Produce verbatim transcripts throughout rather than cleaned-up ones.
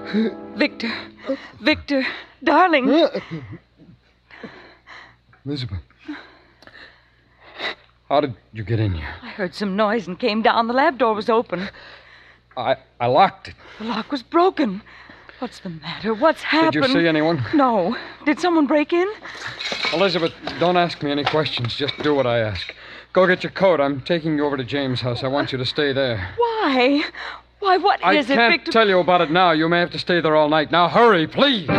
Victor. Victor. Darling. Elizabeth. How did you get in here? I heard some noise and came down. The lab door was open. I, I locked it. The lock was broken. What's the matter? What's happened? Did you see anyone? No. Did someone break in? Elizabeth, don't ask me any questions. Just do what I ask. Go get your coat. I'm taking you over to James' house. I want you to stay there. Why? Why, what I is it, can't Victor? tell you about it now. You may have to stay there all night. Now, hurry, please.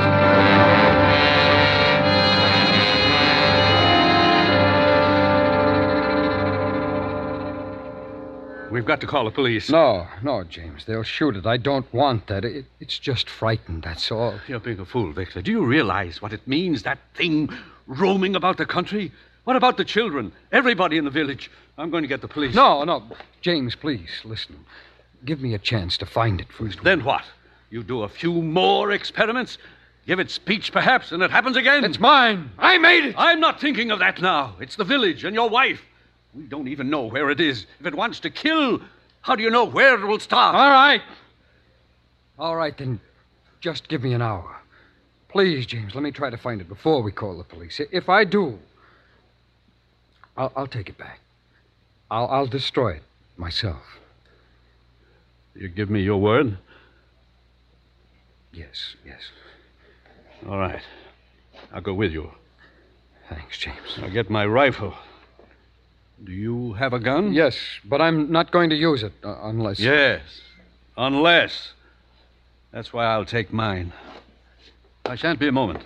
We've got to call the police. No, no, James. They'll shoot it. I don't want that. It, it's just frightened, that's all. You're being a fool, Victor. Do you realize what it means, that thing roaming about the country? What about the children? Everybody in the village? I'm going to get the police. No, no. James, please, listen. Give me a chance to find it first. Then what? You do a few more experiments? Give it speech, perhaps, and it happens again? It's mine. I made it. I'm not thinking of that now. It's the village and your wife. We don't even know where it is. If it wants to kill, how do you know where it will start? All right. All right, then just give me an hour. Please, James, let me try to find it before we call the police. If I do, I'll, I'll take it back. I'll, I'll destroy it myself. You give me your word? Yes, yes. All right. I'll go with you. Thanks, James. I'll get my rifle. Do you have a gun? Yes, but I'm not going to use it uh, unless... Yes, unless. That's why I'll take mine. I shan't be a moment.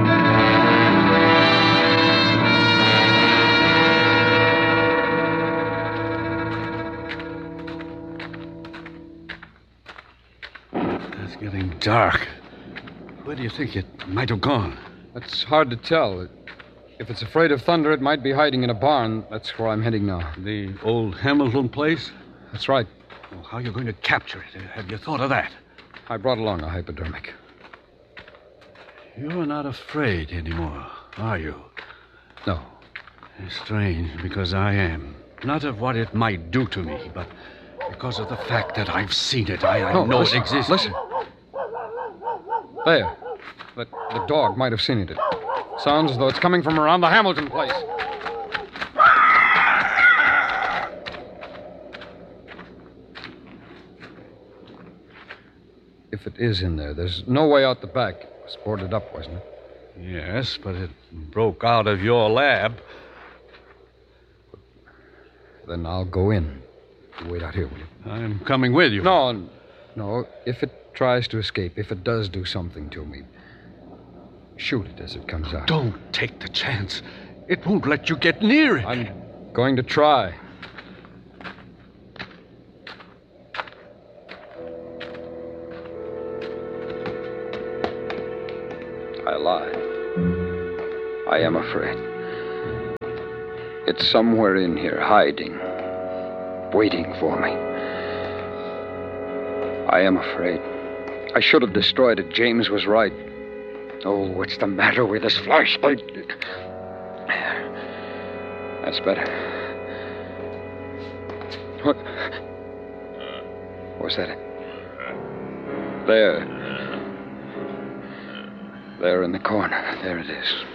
It's getting dark. Where do you think it might have gone? That's hard to tell. If it's afraid of thunder, it might be hiding in a barn. That's where I'm heading now. The old Hamilton place? That's right. Well, how are you going to capture it? Have you thought of that? I brought along a hypodermic. You're not afraid anymore, are you? No. It's strange, because I am. Not of what it might do to me, but because of the fact that I've seen it. I, I no, know listen, it exists. Listen. There. But the dog might have seen it. It sounds as though it's coming from around the Hamilton place. If it is in there, there's no way out the back. It was boarded up, wasn't it? Yes, but it broke out of your lab. Then I'll go in. You wait out here, will you? I'm coming with you. No, no. If it tries to escape, if it does do something to me, shoot it as it comes out. Don't take the chance. It won't let you get near it. I'm going to try. I lie. I am afraid. It's somewhere in here, hiding, waiting for me. I am afraid. I should have destroyed it. James was right. Oh, what's the matter with this flashlight? That's better. What? Was that it? There. There in the corner. There it is.